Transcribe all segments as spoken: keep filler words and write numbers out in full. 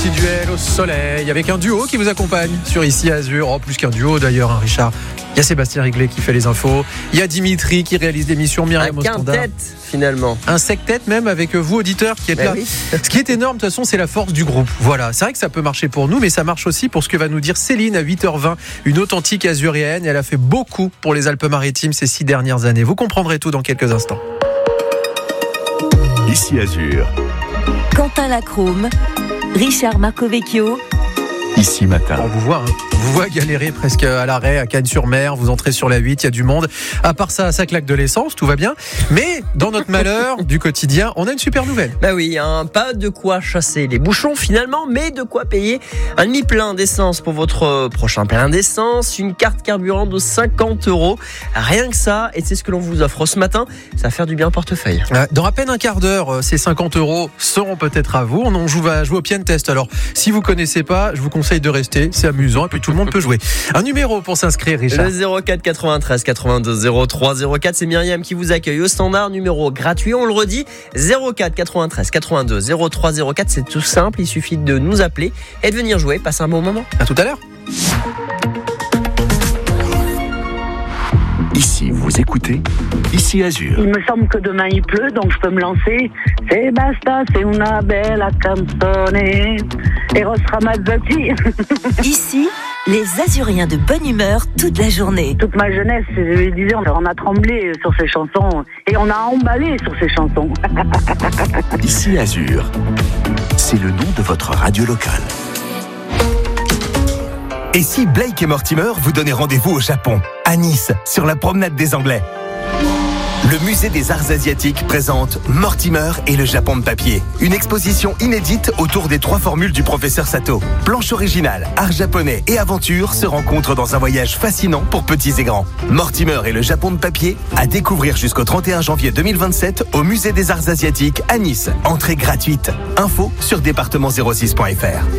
petit duel au soleil avec un duo qui vous accompagne sur Ici Azur. Oh, plus qu'un duo d'ailleurs, hein, Richard. Il y a Sébastien Riglet qui fait les infos. Il y a Dimitri qui réalise l'émission. Myriam Un au standard. quintet finalement. Un sectet même avec vous auditeurs qui êtes Ben là. oui. Ce qui est énorme de toute façon, c'est la force du groupe. Voilà, c'est vrai que ça peut marcher pour nous, mais ça marche aussi pour ce que va nous dire Céline à huit heures vingt, une authentique azuréenne. Et elle a fait beaucoup pour les Alpes-Maritimes ces six dernières années. Vous comprendrez tout dans quelques instants. Ici Azur. Quentin Lacrome, Richard Marcovecchio. Ici Matin. On vous voit, hein. On vous voit galérer presque à l'arrêt à Cannes-sur-Mer. Vous entrez sur la huit, il y a du monde. À part ça, ça claque de l'essence, tout va bien. Mais dans notre malheur du quotidien, on a une super nouvelle. Bah oui, hein, pas de quoi chasser les bouchons finalement, mais de quoi payer un demi-plein d'essence pour votre prochain plein d'essence, une carte carburant de cinquante euros. Rien que ça, et c'est ce que l'on vous offre ce matin. Ça va faire du bien au portefeuille. Dans à peine un quart d'heure, ces cinquante euros seront peut-être à vous. On en joue, va jouer au Pian Test. Alors, si vous connaissez pas, je vous conseille de rester. C'est amusant et puis tout le monde peut jouer. Un numéro pour s'inscrire, Richard. Le zéro quatre quatre-vingt-treize quatre-vingt-deux zéro trois zéro quatre, c'est Myriam qui vous accueille au standard, numéro gratuit, on le redit, zéro quatre quatre-vingt-treize quatre-vingt-deux zéro trois zéro quatre, c'est tout simple, il suffit de nous appeler et de venir jouer, passer un bon moment. À tout à l'heure. Ici, vous écoutez Ici Azur. Il me semble que demain il pleut, donc je peux me lancer. C'est basta, c'est una bella canzone. Eros Ramazzotti. Ici, les Azuriens de bonne humeur toute la journée. Toute ma jeunesse, je disais, on a tremblé sur ces chansons et on a emballé sur ces chansons. Ici Azur. C'est le nom de votre radio locale. Et si Blake et Mortimer vous donnaient rendez-vous au Japon, à Nice, sur la promenade des Anglais? Le musée des arts asiatiques présente Mortimer et le Japon de papier. Une exposition inédite autour des trois formules du professeur Sato. Planche originale, art japonais et aventure se rencontrent dans un voyage fascinant pour petits et grands. Mortimer et le Japon de papier, à découvrir jusqu'au trente et un janvier deux mille vingt-sept au musée des arts asiatiques à Nice. Entrée gratuite. Info sur département zéro six point f r.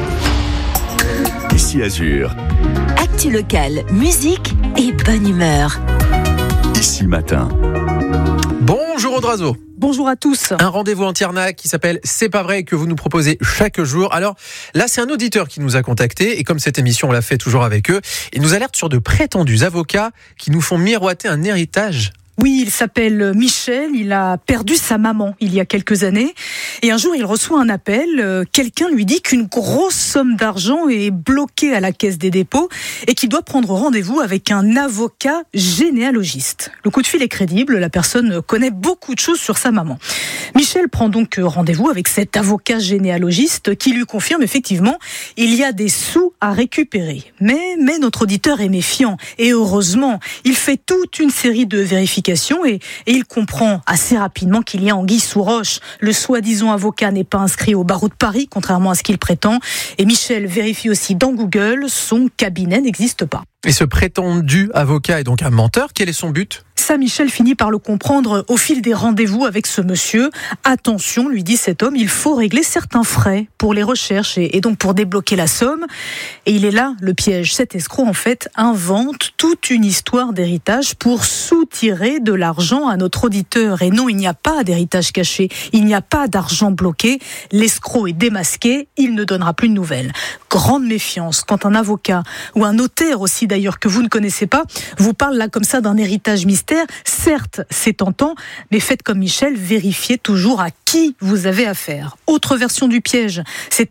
Ici Azur. Actu local, musique et bonne humeur. Ici Matin. Bonjour Audrazo. Bonjour à tous. Un rendez-vous en Tiernac qui s'appelle C'est pas vrai que vous nous proposez chaque jour. Alors là, c'est un auditeur qui nous a contactés et comme cette émission, on l'a fait toujours avec eux, il nous alerte sur de prétendus avocats qui nous font miroiter un héritage. Oui, il s'appelle Michel, il a perdu sa maman il y a quelques années et un jour il reçoit un appel, quelqu'un lui dit qu'une grosse somme d'argent est bloquée à la caisse des dépôts et qu'il doit prendre rendez-vous avec un avocat généalogiste. Le coup de fil est crédible, la personne connaît beaucoup de choses sur sa maman. Michel prend donc rendez-vous avec cet avocat généalogiste qui lui confirme effectivement il y a des sous à récupérer. Mais, mais notre auditeur est méfiant et heureusement, il fait toute une série de vérifications Et, et il comprend assez rapidement qu'il y a anguille sous roche. Le soi-disant avocat n'est pas inscrit au barreau de Paris, contrairement à ce qu'il prétend. Et Michel vérifie aussi dans Google, son cabinet n'existe pas. Et ce prétendu avocat est donc un menteur. Quel est son but ? Ça, Michel finit par le comprendre au fil des rendez-vous avec ce monsieur. Attention, lui dit cet homme, il faut régler certains frais pour les recherches et, et donc pour débloquer la somme. Et il est là le piège. Cet escroc, en fait, invente toute une histoire d'héritage pour soutirer de l'argent à notre auditeur. Et non, il n'y a pas d'héritage caché. Il n'y a pas d'argent bloqué. L'escroc est démasqué. Il ne donnera plus de nouvelles. Grande méfiance quand un avocat ou un notaire aussi d'ailleurs que vous ne connaissez pas vous parle là comme ça d'un héritage mystère. Certes, c'est tentant, mais faites comme Michel, vérifiez toujours à qui vous avez affaire. Autre version du piège, c'est